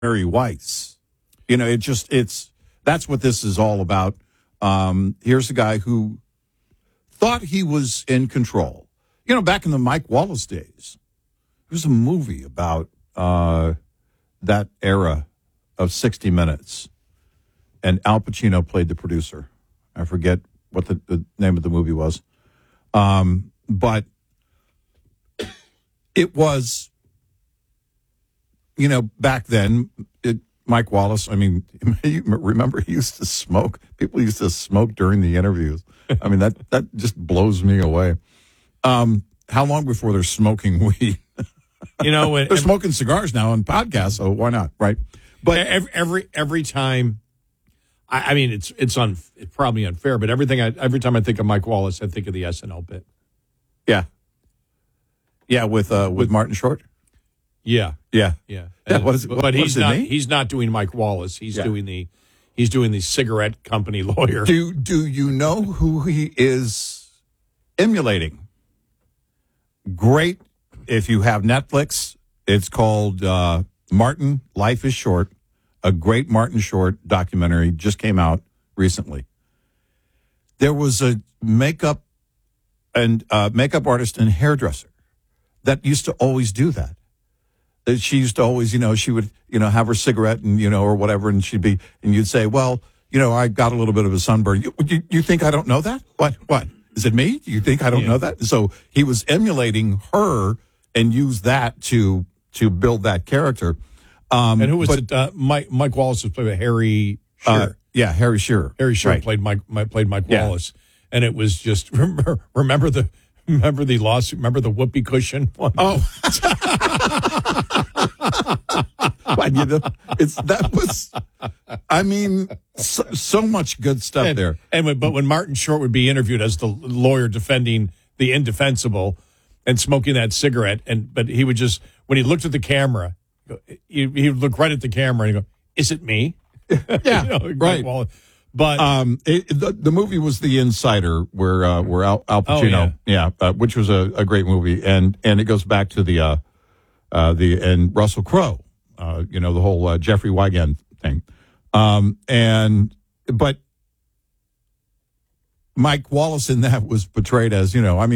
Mary Weiss. That's what this is all about. Here's a guy who thought he was in control. Back in the Mike Wallace days, there was a movie about that era of 60 Minutes, and Al Pacino played the producer. I forget what the name of the movie was. But it was, back then, Mike Wallace, remember he used to smoke? People used to smoke during the interviews. That just blows me away. How long before they're smoking weed? They're smoking cigars now on podcasts, so why not, right? But every time, it's probably unfair, but every time I think of Mike Wallace, I think of the SNL bit. Yeah, with Martin Short. Yeah. What is it? But he's not doing Mike Wallace. He's doing the cigarette company lawyer. Do you know who he is emulating? Great. If you have Netflix, it's called Martin, Life is Short. A great Martin Short documentary just came out recently. There was a makeup artist and hairdresser that used to always do that. She used to always, she would, have her cigarette and, or whatever, and you'd say, well, I got a little bit of a sunburn. You think I don't know that? What? Is it me? Do you think I don't know that? So he was emulating her and used that to build that character. And who was it? Mike Wallace was played by Harry Shearer. Harry Shearer. Harry Shearer right. played Mike Wallace, and it was just remember the lawsuit. Remember the whoopee cushion one? Oh, so much good stuff there. But when Martin Short would be interviewed as the lawyer defending the indefensible and smoking that cigarette, but he would just, when he looked at the camera, he would look right at the camera and he'd go, "Is it me?" Yeah, right. But the movie was The Insider, where Al Pacino, which was a great movie, and it goes back to the Russell Crowe, the whole Jeffrey Wigand thing, but Mike Wallace in that was portrayed as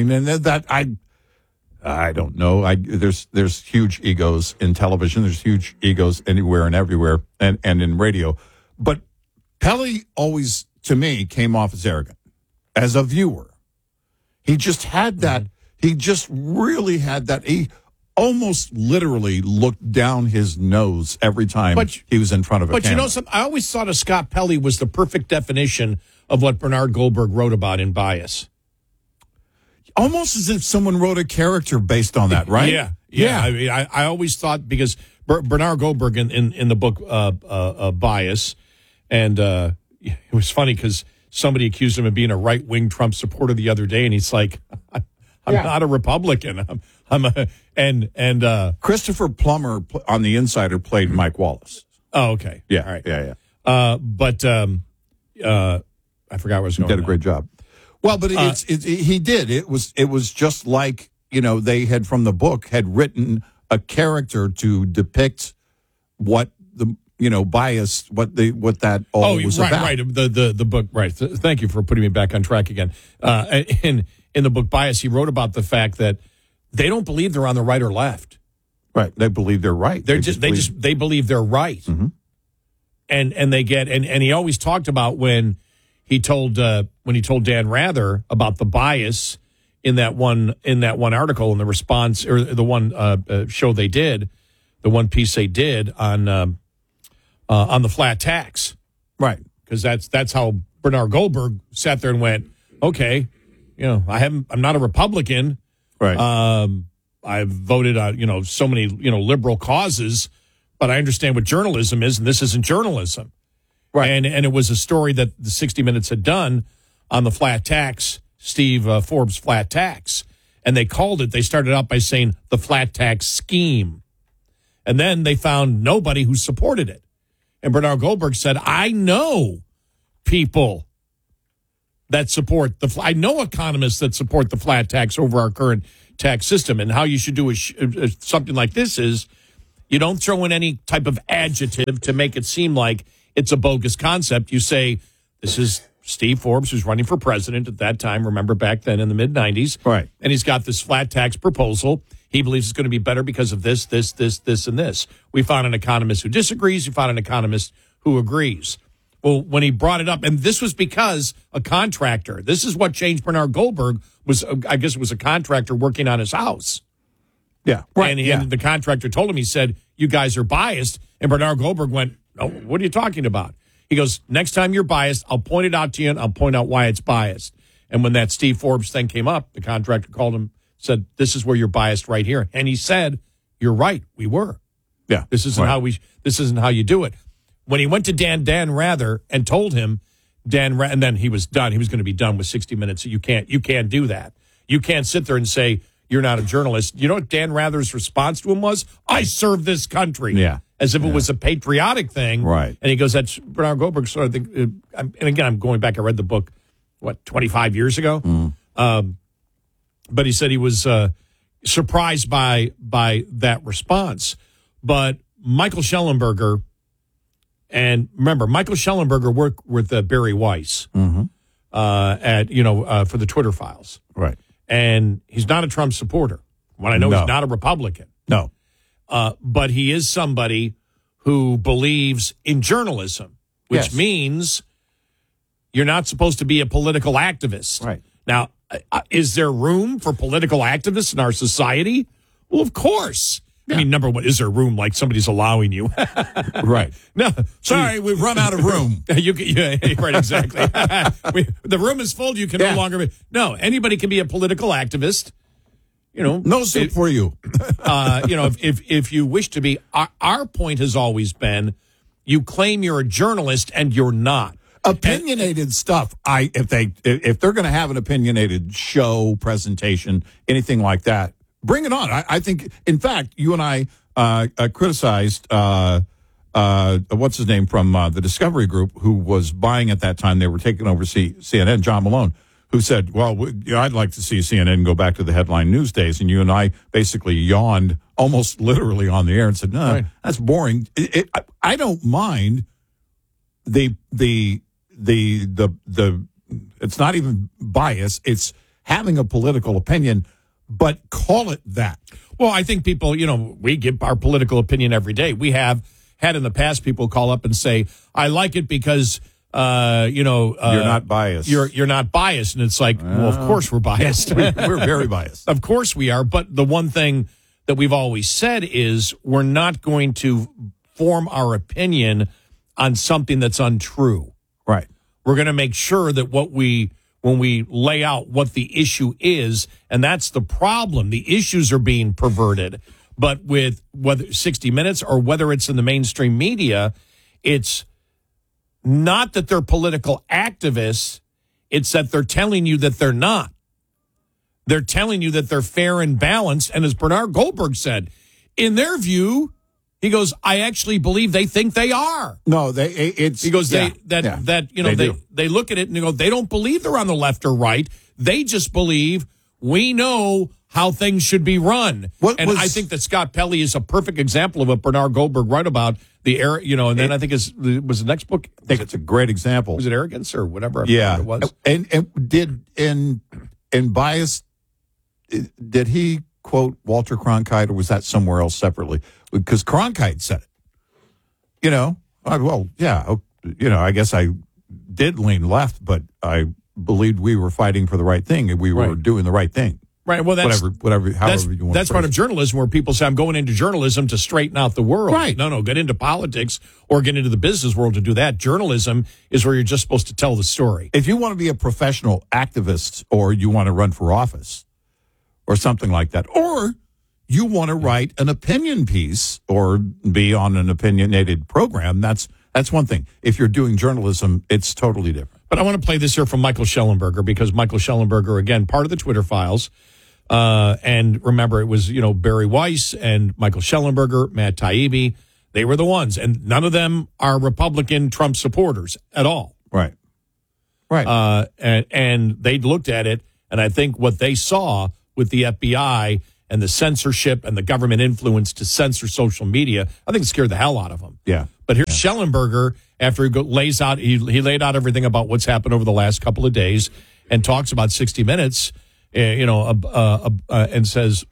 I don't know. There's huge egos in television. There's huge egos anywhere and everywhere, and in radio. But Pelly always, to me, came off as arrogant as a viewer. He just had that. He just really had that. He almost literally looked down his nose every time he was in front of a camera. But I always thought of Scott Pelly was the perfect definition of what Bernard Goldberg wrote about in Bias. Almost as if someone wrote a character based on that, right? Yeah. I always thought, because Bernard Goldberg in the book Bias, and it was funny because somebody accused him of being a right-wing Trump supporter the other day, and he's like, I'm not a Republican. Christopher Plummer on The Insider played Mike Wallace. Oh, okay. Yeah. All right. Yeah. But I forgot where I was going. Did a great job. Well, but he did. It was just like, they had, from the book, had written a character to depict what the, bias, what that all was about. Right. The book. Right. Thank you for putting me back on track again. In the book Bias, he wrote about the fact that they don't believe they're on the right or left. Right. They believe they're right. They believe they're right. Mm-hmm. And they get, and he always talked about when he told Dan Rather about the bias in that one article, in the response, or the one show they did, the one piece they did on the flat tax, right? Because that's how Bernard Goldberg sat there and went, okay, I'm not a Republican, right? I've voted on so many liberal causes, but I understand what journalism is, and this isn't journalism. Right. And it was a story that the 60 Minutes had done on the flat tax, Steve Forbes' flat tax. And they started out by saying the flat tax scheme. And then they found nobody who supported it. And Bernard Goldberg said, I know people that support I know economists that support the flat tax over our current tax system. And how you should do something like this is, You don't throw in any type of adjective to make it seem like it's a bogus concept. You say, this is Steve Forbes, who's running for president at that time. Remember back then in the mid-'90s. Right. And he's got this flat tax proposal. He believes it's going to be better because of this, and this. We found an economist who disagrees. We found an economist who agrees. Well, when he brought it up, and this was because a contractor, this is what changed Bernard Goldberg, I guess it was a contractor working on his house. Yeah. Right. And the contractor told him, he said, you guys are biased. And Bernard Goldberg went, no, what are you talking about? He goes, next time you're biased, I'll point it out to you and I'll point out why it's biased. And when that Steve Forbes thing came up, the contractor called him, said, this is where you're biased right here. And he said, you're right, we were. Yeah. This isn't how you do it. When he went to Dan Rather and told him, and then he was done. He was going to be done with 60 Minutes. You can't do that. You can't sit there and say, you're not a journalist. You know what Dan Rather's response to him was? I serve this country. Yeah. As if it was a patriotic thing. Right. And he goes, that's Bernard Goldberg sort of thing. And again, I'm going back. I read the book, 25 years ago? But he said he was surprised by that response. But Michael Schellenberger, and remember, Michael Schellenberger worked with Barry Weiss for the Twitter files. Right. And he's not a Trump supporter. When I know he's not a Republican. No. But he is somebody who believes in journalism, which means you're not supposed to be a political activist. Right. Now, is there room for political activists in our society? Well, of course. Yeah. I mean, number one, is there room like somebody's allowing you? Right. No. Sorry, we've run out of room. Right, exactly. The room is full. You can no longer be. No, anybody can be a political activist. No soup for you. If you wish to be, our point has always been, you claim you're a journalist and you're not. Opinionated stuff. If they're going to have an opinionated show, presentation, anything like that, bring it on. I think, in fact, you and I criticized what's his name from the Discovery Group, who was buying at that time. They were taking over CNN, John Malone, who said, well, I'd like to see CNN go back to the headline news days. And you and I basically yawned almost literally on the air and said, no, right. That's boring. I don't mind the it's not even bias. It's having a political opinion, but call it that. Well, I think people, we give our political opinion every day. We have had in the past people call up and say, I like it because you're not biased. You're not biased. And it's like, well, of course we're biased. We're very biased. Of course we are. But the one thing that we've always said is we're not going to form our opinion on something that's untrue. Right. We're going to make sure that when we lay out what the issue is, and that's the problem. The issues are being perverted. But with whether 60 Minutes or whether it's in the mainstream media, it's not that they're political activists. It's that they're telling you that they're not. They're telling you that they're fair and balanced. And as Bernard Goldberg said, in their view, he goes, I actually believe they think they are. No, he goes, they look at it and they go, they don't believe they're on the left or right. They just believe we know how things should be run. I think that Scott Pelley is a perfect example of what Bernard Goldberg wrote about the air, and then I think was the next book. I think it's a great example. Was it Arrogance or whatever? Yeah. It was. And did in Bias, did he quote Walter Cronkite, or was that somewhere else separately? Because Cronkite said it. I guess I did lean left, but I believed we were fighting for the right thing and we were doing the right thing. Right. Well, however you want. That's part of journalism, where people say, I'm going into journalism to straighten out the world. Right. No, get into politics or get into the business world to do that. Journalism is where you're just supposed to tell the story. If you want to be a professional activist, or you want to run for office or something like that, or you want to write an opinion piece or be on an opinionated program, that's one thing. If you're doing journalism, it's totally different. But I want to play this here from Michael Schellenberger, because Michael Schellenberger, again, part of the Twitter files. And remember, it was, Barry Weiss and Michael Schellenberger, Matt Taibbi. They were the ones. And none of them are Republican Trump supporters at all. Right. Right. And they looked at it, and I think what they saw with the FBI and the censorship and the government influence to censor social media, I think it scared the hell out of them. Yeah. But here's Schellenberger, after he lays out, he laid out everything about what's happened over the last couple of days and talks about 60 Minutes, and says,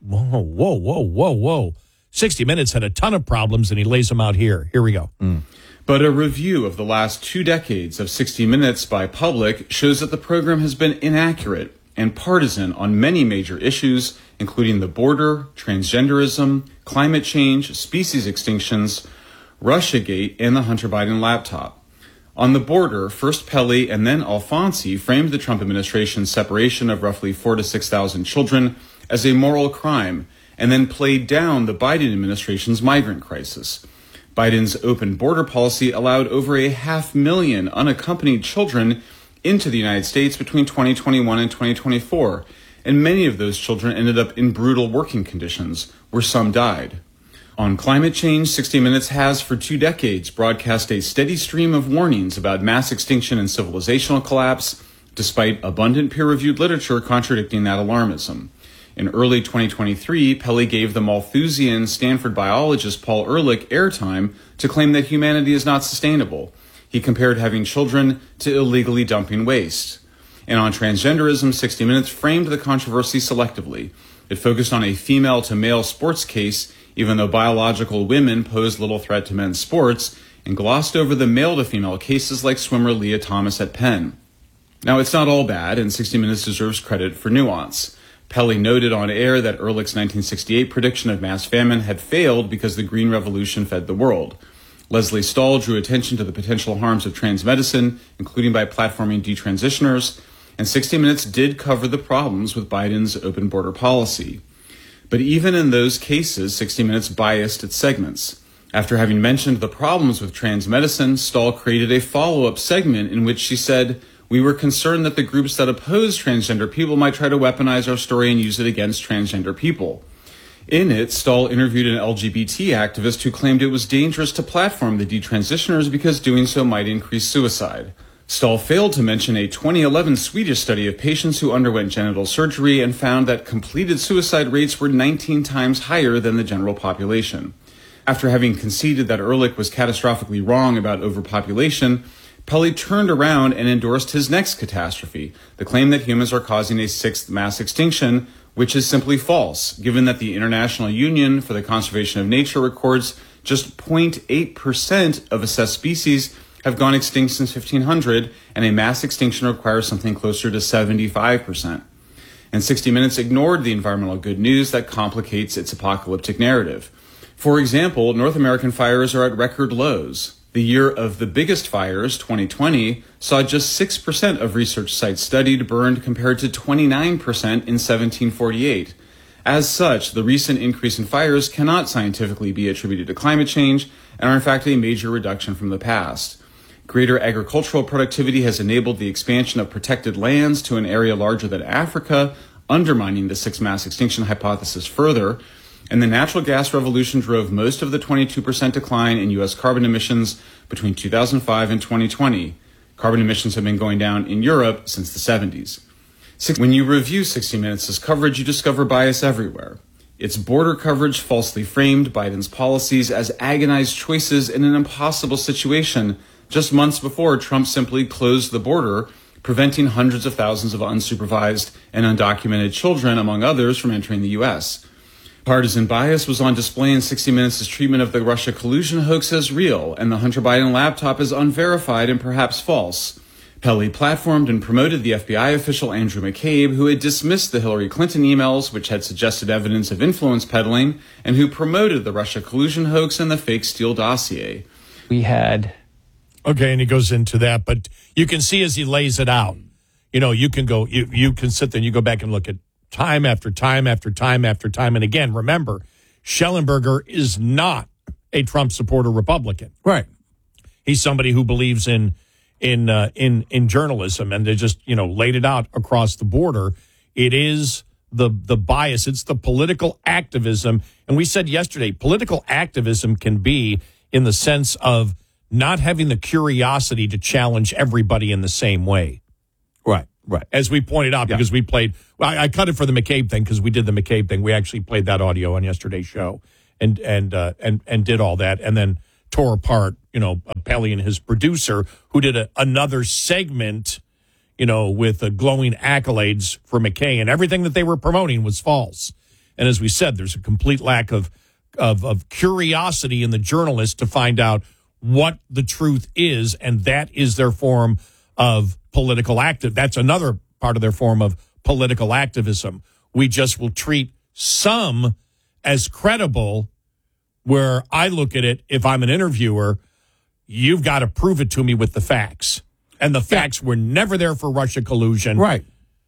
whoa. 60 Minutes had a ton of problems, and he lays them out here. Here we go. But a review of the last 2 decades of 60 Minutes by Public shows that the program has been inaccurate and partisan on many major issues, including the border, transgenderism, climate change, species extinctions, Russiagate, and the Hunter Biden laptop. On the border, first Pelley and then Alfonsi framed the Trump administration's separation of roughly 4,000 to 6,000 children as a moral crime, and then played down the Biden administration's migrant crisis. Biden's open border policy allowed over 500,000 unaccompanied children into the United States between 2021 and 2024, and many of those children ended up in brutal working conditions, where some died. On climate change, 60 Minutes has for 2 decades broadcast a steady stream of warnings about mass extinction and civilizational collapse, despite abundant peer-reviewed literature contradicting that alarmism. In early 2023, Pelley gave the Malthusian Stanford biologist Paul Ehrlich airtime to claim that humanity is not sustainable. He compared having children to illegally dumping waste. And on transgenderism, 60 Minutes framed the controversy selectively. It focused on a female-to-male sports case, even though biological women pose little threat to men's sports, and glossed over the male-to-female cases like swimmer Leah Thomas at Penn. Now, it's not all bad, and 60 Minutes deserves credit for nuance. Pelley noted on air that Ehrlich's 1968 prediction of mass famine had failed because the Green Revolution fed the world. Leslie Stahl drew attention to the potential harms of trans medicine, including by platforming detransitioners, and 60 Minutes did cover the problems with Biden's open border policy. But even in those cases, 60 Minutes biased its segments. After having mentioned the problems with trans medicine, Stahl created a follow-up segment in which she said, "We were concerned that the groups that oppose transgender people might try to weaponize our story and use it against transgender people." In it, Stahl interviewed an LGBT activist who claimed it was dangerous to platform the detransitioners because doing so might increase suicide. Stahl failed to mention a 2011 Swedish study of patients who underwent genital surgery and found that completed suicide rates were 19 times higher than the general population. After having conceded that Ehrlich was catastrophically wrong about overpopulation, Pelley turned around and endorsed his next catastrophe, the claim that humans are causing a 6th mass extinction, which is simply false, given that the International Union for the Conservation of Nature records just 0.8% of assessed species have gone extinct since 1500, and a mass extinction requires something closer to 75%. And 60 Minutes ignored the environmental good news that complicates its apocalyptic narrative. For example, North American fires are at record lows. The year of the biggest fires, 2020, saw just 6% of research sites studied burned compared to 29% in 1748. As such, the recent increase in fires cannot scientifically be attributed to climate change and are in fact a major reduction from the past. Greater agricultural productivity has enabled the expansion of protected lands to an area larger than Africa, undermining the 6th mass extinction hypothesis further. And the natural gas revolution drove most of the 22% decline in U.S. carbon emissions between 2005 and 2020. Carbon emissions have been going down in Europe since the 70s. When you review 60 Minutes' coverage, you discover bias everywhere. Its border coverage falsely framed Biden's policies as agonized choices in an impossible situation just months before Trump simply closed the border, preventing hundreds of thousands of unsupervised and undocumented children, among others, from entering the U.S. Partisan bias was on display in 60 Minutes' treatment of the Russia collusion hoax as real, and the Hunter Biden laptop as unverified and perhaps false. Pelley platformed and promoted the FBI official Andrew McCabe, who had dismissed the Hillary Clinton emails, which had suggested evidence of influence peddling, and who promoted the Russia collusion hoax and the fake Steele dossier. Okay, and he goes into that, but you can see as he lays it out, you can go, you can sit there and you go back and look at time after time after time after time. And again, remember, Schellenberger is not a Trump supporter Republican. Right. He's somebody who believes in journalism, and they just, laid it out across the border. It is the bias. It's the political activism. And we said yesterday, political activism can be in the sense of not having the curiosity to challenge everybody in the same way. Right. Right. As we pointed out, because we played, well, I cut it for the McCabe thing because we did the McCabe thing. We actually played that audio on yesterday's show and did all that, and then tore apart, Pelly and his producer, who did another segment, with glowing accolades for McKay, and everything that they were promoting was false. And as we said, there's a complete lack of curiosity in the journalists to find out what the truth is, and that is their form of political active. That's another part of their form of political activism. We just will treat some as credible, where I look at it, if I'm an interviewer, you've got to prove it to me with the facts. And the facts were never there for Russia collusion. Right.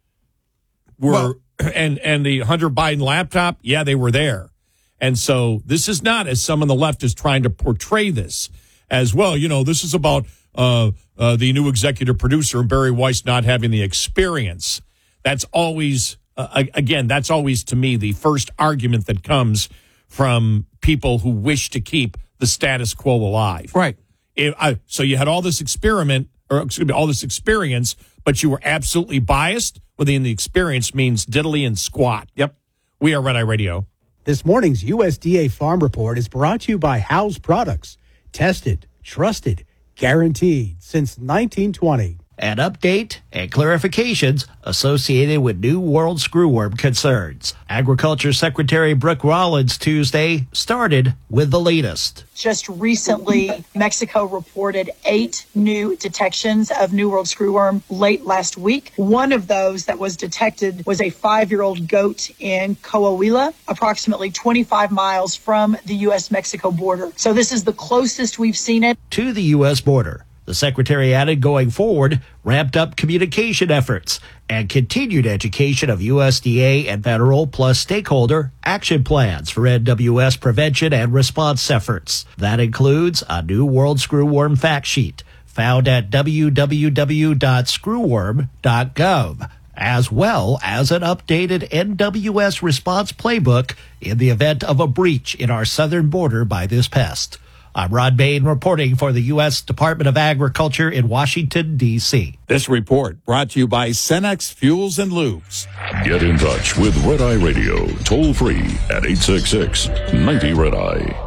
And the Hunter Biden laptop, they were there. And so this is not, as some on the left is trying to portray this as, well, this is about the new executive producer and Barry Weiss not having the experience. That's always, that's always to me the first argument that comes from people who wish to keep the status quo alive. Right. So you had all this all this experience, but you were absolutely biased. Within the experience means diddly and squat. Yep. We are Red Eye Radio. This morning's USDA Farm Report is brought to you by House Products. Tested, trusted, guaranteed since 1920. An update and clarifications associated with New World screwworm concerns. Agriculture Secretary Brooke Rollins Tuesday started with the latest. Just recently, Mexico reported 8 new detections of New World screwworm late last week. One of those that was detected was a 5-year-old goat in Coahuila, approximately 25 miles from the U.S.-Mexico border. So this is the closest we've seen it to the U.S. border. The secretary added, going forward, ramped up communication efforts and continued education of USDA and federal plus stakeholder action plans for NWS prevention and response efforts. That includes a New World screwworm fact sheet found at www.screwworm.gov, as well as an updated NWS response playbook in the event of a breach in our southern border by this pest. I'm Rod Bain reporting for the U.S. Department of Agriculture in Washington, D.C. This report brought to you by Cenex Fuels and Lubes. Get in touch with Red Eye Radio, toll free at 866-90-RED-EYE.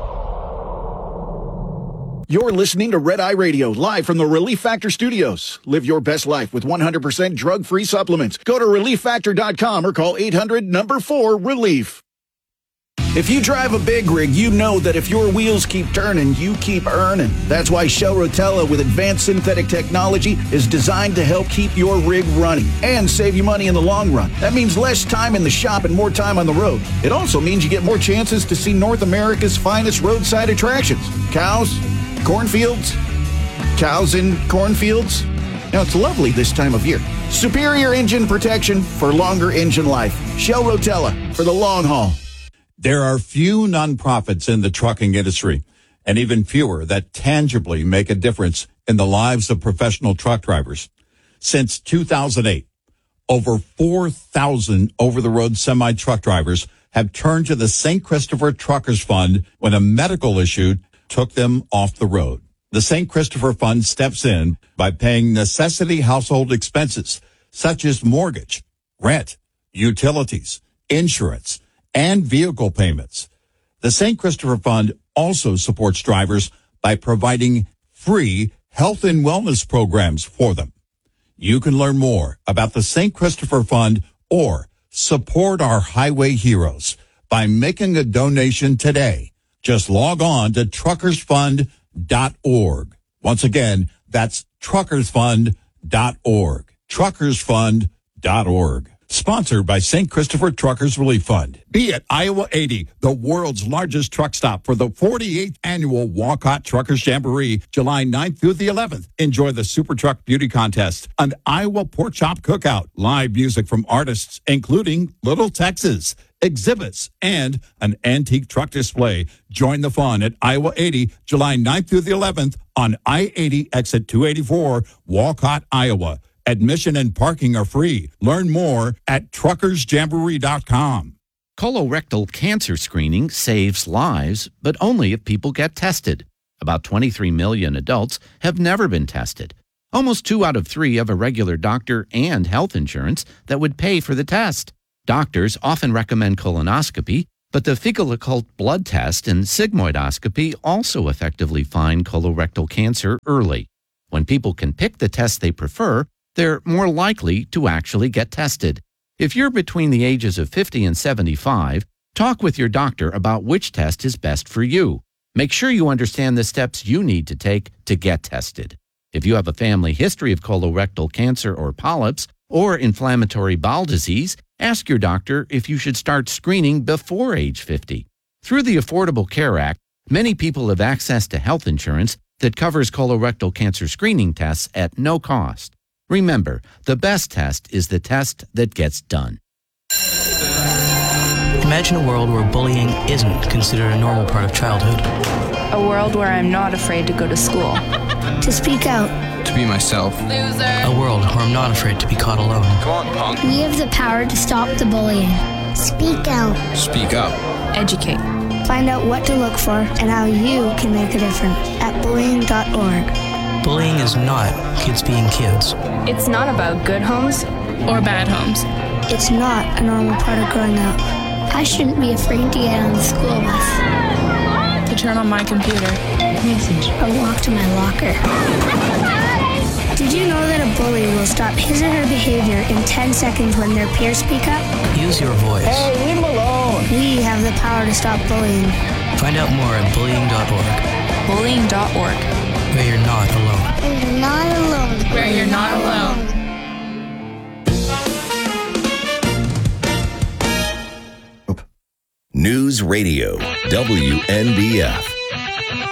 You're listening to Red Eye Radio, live from the Relief Factor Studios. Live your best life with 100% drug-free supplements. Go to ReliefFactor.com or call 800-4-RELIEF. If you drive a big rig, you know that if your wheels keep turning, you keep earning. That's why Shell Rotella with advanced synthetic technology is designed to help keep your rig running and save you money in the long run. That means less time in the shop and more time on the road. It also means you get more chances to see North America's finest roadside attractions. Cows, cornfields, cows in cornfields. Now, it's lovely this time of year. Superior engine protection for longer engine life. Shell Rotella for the long haul. There are few nonprofits in the trucking industry, and even fewer that tangibly make a difference in the lives of professional truck drivers. Since 2008, over 4,000 over-the-road semi-truck drivers have turned to the St. Christopher Truckers Fund when a medical issue took them off the road. The St. Christopher Fund steps in by paying necessity household expenses, such as mortgage, rent, utilities, insurance, and vehicle payments. The St. Christopher Fund also supports drivers by providing free health and wellness programs for them. You can learn more about the St. Christopher Fund or support our highway heroes by making a donation today. Just log on to truckersfund.org. Once again, that's truckersfund.org. Truckersfund.org. Sponsored by St. Christopher Truckers Relief Fund. Be at Iowa 80, the world's largest truck stop for the 48th annual Walcott Truckers Jamboree, July 9th through the 11th. Enjoy the Super Truck Beauty Contest, an Iowa Pork Chop Cookout, live music from artists including Little Texas, exhibits, and an antique truck display. Join the fun at Iowa 80, July 9th through the 11th on I-80 exit 284, Walcott, Iowa. Admission and parking are free. Learn more at truckersjamboree.com. Colorectal cancer screening saves lives, but only if people get tested. About 23 million adults have never been tested. Almost 2 out of 3 have a regular doctor and health insurance that would pay for the test. Doctors often recommend colonoscopy, but the fecal occult blood test and sigmoidoscopy also effectively find colorectal cancer early. When people can pick the test they prefer, they're more likely to actually get tested. If you're between the ages of 50 and 75, talk with your doctor about which test is best for you. Make sure you understand the steps you need to take to get tested. If you have a family history of colorectal cancer or polyps or inflammatory bowel disease, ask your doctor if you should start screening before age 50. Through the Affordable Care Act, many people have access to health insurance that covers colorectal cancer screening tests at no cost. Remember, the best test is the test that gets done. Imagine a world where bullying isn't considered a normal part of childhood. A world where I'm not afraid to go to school. To speak out. To be myself. Loser. A world where I'm not afraid to be caught alone. Come on, punk. We have the power to stop the bullying. Speak out. Speak up. Educate. Find out what to look for and how you can make a difference at bullying.org. Bullying is not kids being kids. It's not about good homes or bad homes. It's not a normal part of growing up. I shouldn't be afraid to get on the school bus. To turn on my computer. Message. Or walk to my locker. Did you know that a bully will stop his or her behavior in 10 seconds when their peers speak up? Use your voice. Hey, leave him alone. We have the power to stop bullying. Find out more at bullying.org. Bullying.org. Where you're not alone. Where you're not alone. Where you're not alone. News Radio, WNBF.